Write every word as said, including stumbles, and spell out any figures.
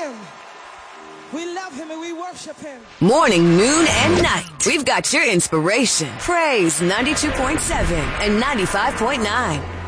him. We love him and we worship him. Morning, noon, and night. We've got your inspiration. Praise ninety-two point seven and ninety-five point nine.